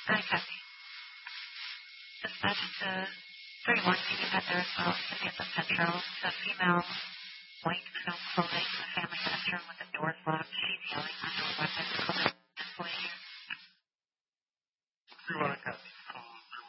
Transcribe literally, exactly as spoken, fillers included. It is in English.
Hi, Kathy. Dispatch to three one, can you head there as well? Samantha Petro, the female white film clothing.